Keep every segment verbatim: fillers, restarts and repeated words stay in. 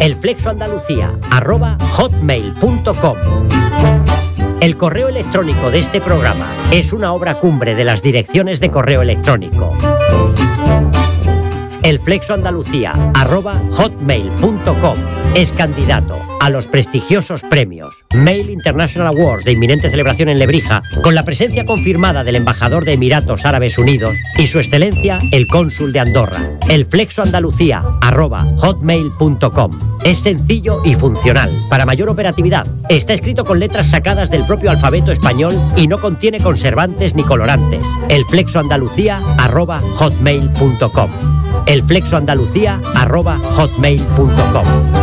elflexoandalucía arroba hotmail punto com. El correo electrónico de este programa es una obra cumbre de las direcciones de correo electrónico. elflexoandalucía arroba hotmail punto com es candidato a los prestigiosos premios Mail International Awards de inminente celebración en Lebrija, con la presencia confirmada del embajador de Emiratos Árabes Unidos y su excelencia el cónsul de Andorra. elflexoandalucía arroba hotmail punto com es sencillo y funcional. Para mayor operatividad, está escrito con letras sacadas del propio alfabeto español y no contiene conservantes ni colorantes. elflexoandalucía arroba hotmail punto com elflexoandalucía arroba hotmail punto com.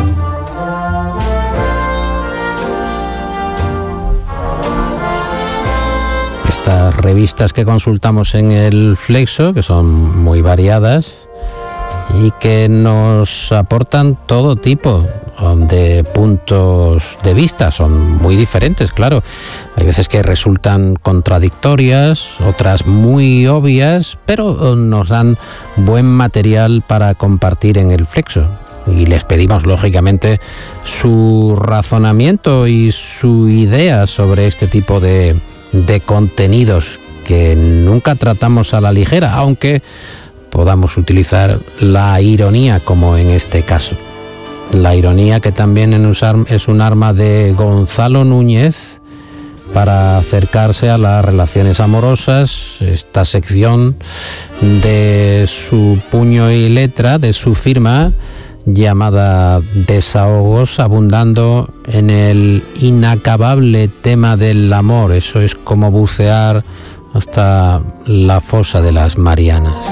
Estas revistas que consultamos en el Flexo, que son muy variadas y que nos aportan todo tipo de puntos de vista, son muy diferentes, claro. Hay veces que resultan contradictorias, otras muy obvias, pero nos dan buen material para compartir en el Flexo. Y les pedimos, lógicamente, su razonamiento y su idea sobre este tipo de, de contenidos que nunca tratamos a la ligera, aunque podamos utilizar la ironía, como en este caso. La ironía, que también es un arma de Gonzalo Núñez para acercarse a las relaciones amorosas. Esta sección de su puño y letra, de su firma, llamada Desahogos, abundando en el inacabable tema del amor. Eso es como bucear hasta la fosa de las Marianas.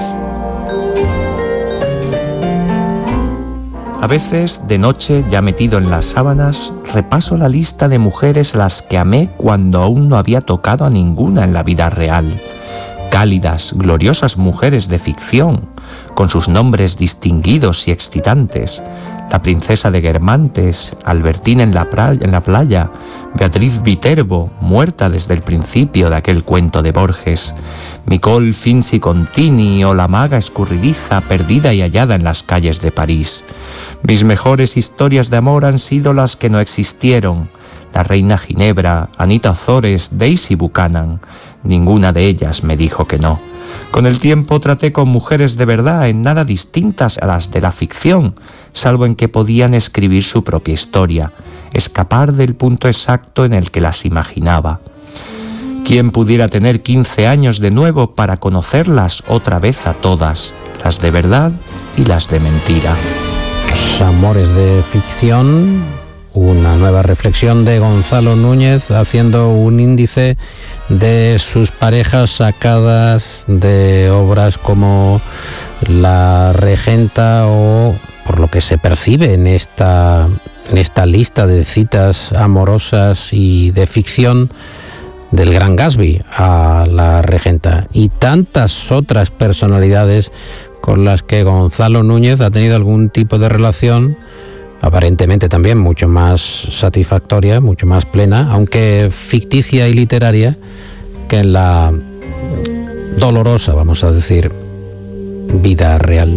A veces, de noche, ya metido en las sábanas, repaso la lista de mujeres a las que amé cuando aún no había tocado a ninguna en la vida real. Cálidas, gloriosas mujeres de ficción, con sus nombres distinguidos y excitantes. La princesa de Guermantes, Albertina en la, pra- en la playa, Beatriz Viterbo, muerta desde el principio de aquel cuento de Borges, Nicole Finzi Contini o la maga escurridiza perdida y hallada en las calles de París. Mis mejores historias de amor han sido las que no existieron. La reina Ginebra, Anita Ozores, Daisy Buchanan. Ninguna de ellas me dijo que no. Con el tiempo traté con mujeres de verdad, en nada distintas a las de la ficción, salvo en que podían escribir su propia historia, escapar del punto exacto en el que las imaginaba. ¿Quién pudiera tener quince años de nuevo para conocerlas otra vez a todas, las de verdad y las de mentira? Los amores de ficción, una nueva reflexión de Gonzalo Núñez, haciendo un índice de sus parejas sacadas de obras como La Regenta o, por lo que se percibe en esta, en esta lista de citas amorosas y de ficción, del Gran Gatsby a La Regenta, y tantas otras personalidades con las que Gonzalo Núñez ha tenido algún tipo de relación, aparentemente también mucho más satisfactoria, mucho más plena, aunque ficticia y literaria, que en la dolorosa, vamos a decir, vida real.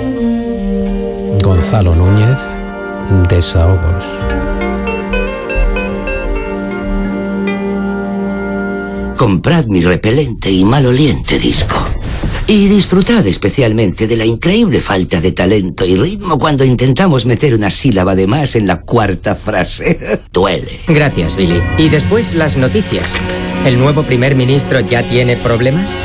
Gonzalo Núñez, Desahogos. Comprad mi repelente y maloliente disco. Y disfrutad especialmente de la increíble falta de talento y ritmo cuando intentamos meter una sílaba de más en la cuarta frase. Duele. Gracias, Billy. Y después las noticias. ¿El nuevo primer ministro ya tiene problemas?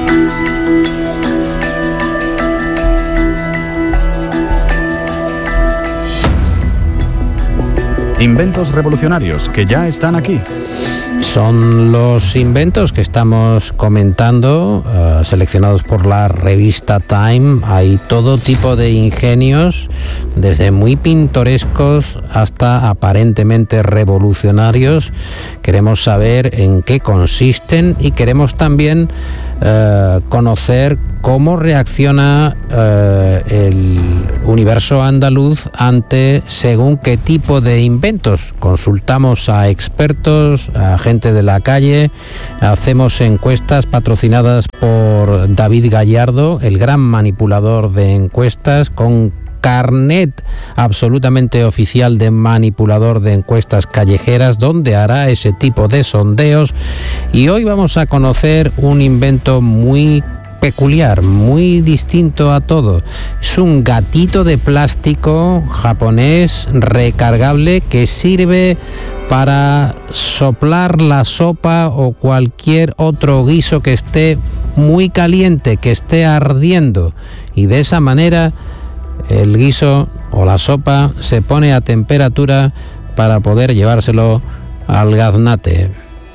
Inventos revolucionarios que ya están aquí. Son los inventos que estamos comentando, uh, seleccionados por la revista Time. Hay todo tipo de ingenios, desde muy pintorescos hasta aparentemente revolucionarios. Queremos saber en qué consisten y queremos también uh, conocer cómo reacciona uh, el universo andaluz ante según qué tipo de inventos. Consultamos a expertos, a gente de la calle, hacemos encuestas patrocinadas por David Gallardo, el gran manipulador de encuestas, con carnet absolutamente oficial de manipulador de encuestas callejeras, donde hará ese tipo de sondeos. Y hoy vamos a conocer un invento muy peculiar, muy distinto a todo. Es un gatito de plástico japonés recargable que sirve para soplar la sopa o cualquier otro guiso que esté muy caliente, que esté ardiendo, y de esa manera el guiso o la sopa se pone a temperatura para poder llevárselo al gaznate.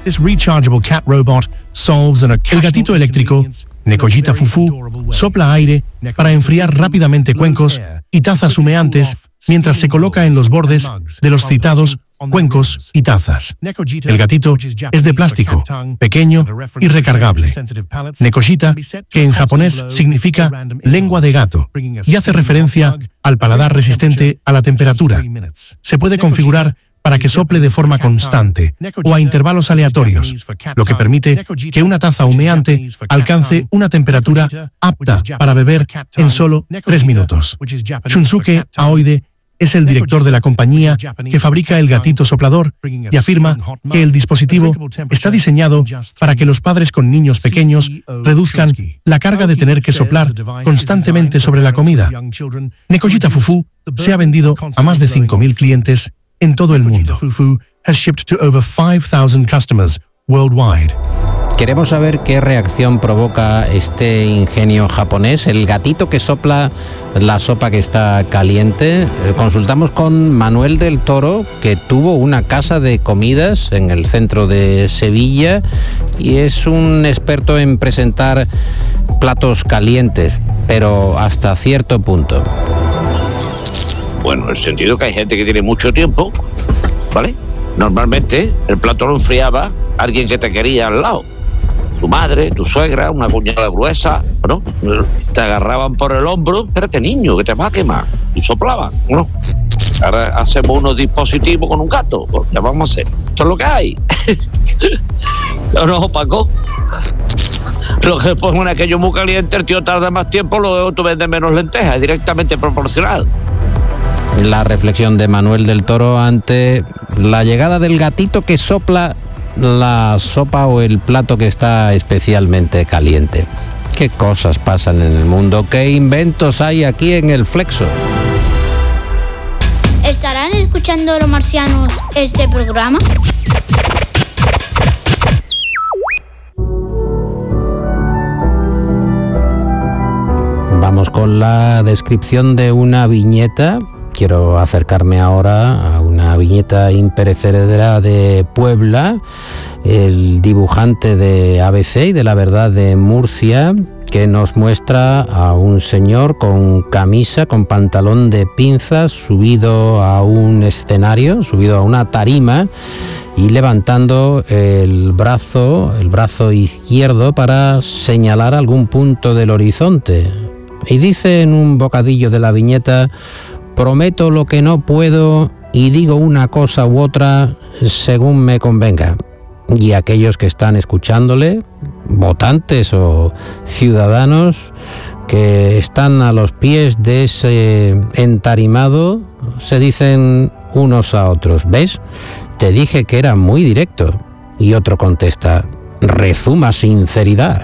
El gatito eléctrico Nekojita Fufu sopla aire para enfriar rápidamente cuencos y tazas humeantes mientras se coloca en los bordes de los citados cuencos y tazas. El gatito es de plástico, pequeño y recargable. Nekojita, que en japonés significa lengua de gato, y hace referencia al paladar resistente a la temperatura. Se puede configurar para que sople de forma constante o a intervalos aleatorios, lo que permite que una taza humeante alcance una temperatura apta para beber en solo tres minutos. Shunsuke Aoide es el director de la compañía que fabrica el gatito soplador y afirma que el dispositivo está diseñado para que los padres con niños pequeños reduzcan la carga de tener que soplar constantemente sobre la comida. Nekojita Fufu se ha vendido a más de cinco mil clientes en todo el mundo. Fufu has shipped to over five thousand customers worldwide. Queremos saber qué reacción provoca este ingenio japonés, el gatito que sopla la sopa que está caliente. Consultamos con Manuel del Toro, que tuvo una casa de comidas en el centro de Sevilla y es un experto en presentar platos calientes, pero hasta cierto punto. Bueno, en el sentido que hay gente que tiene mucho tiempo, ¿vale? Normalmente el plato lo enfriaba alguien que te quería al lado. Tu madre, tu suegra, una cuñada gruesa, ¿no? Te agarraban por el hombro, espérate niño, que te va a quemar, y soplaban, ¿no? Ahora hacemos unos dispositivos con un gato, pues ya vamos a hacer. Esto es lo que hay. ¿No nos opacó? Lo que pongo en aquello muy caliente, el tío tarda más tiempo, luego tú vendes menos lentejas, es directamente proporcional. La reflexión de Manuel del Toro ante la llegada del gatito que sopla la sopa o el plato que está especialmente caliente. ¿Qué cosas pasan en el mundo? ¿Qué inventos hay aquí en el Flexo? ¿Estarán escuchando los marcianos este programa? Vamos con la descripción de una viñeta. Quiero acercarme ahora a una viñeta imperecedera de Puebla, el dibujante de A B C y de La Verdad de Murcia, que nos muestra a un señor con camisa, con pantalón de pinzas, subido a un escenario, subido a una tarima y levantando el brazo, el brazo izquierdo para señalar algún punto del horizonte. Y dice en un bocadillo de la viñeta: prometo lo que no puedo y digo una cosa u otra según me convenga. Y aquellos que están escuchándole, votantes o ciudadanos que están a los pies de ese entarimado, se dicen unos a otros: ¿ves? Te dije que era muy directo. Y otro contesta: rezuma sinceridad.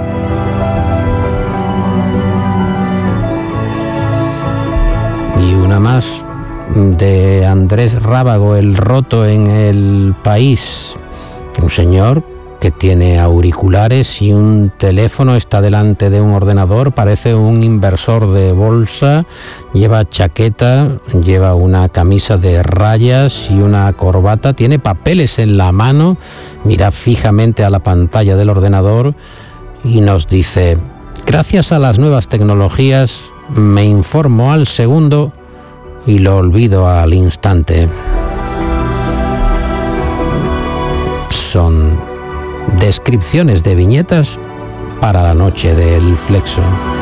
Y una más de Andrés Rábago, El roto en el país. Un señor que tiene auriculares y un teléfono, está delante de un ordenador, parece un inversor de bolsa, lleva chaqueta, lleva una camisa de rayas y una corbata, tiene papeles en la mano, mira fijamente a la pantalla del ordenador y nos dice: gracias a las nuevas tecnologías me informo al segundo y lo olvido al instante. Son descripciones de viñetas para la noche del Flexo.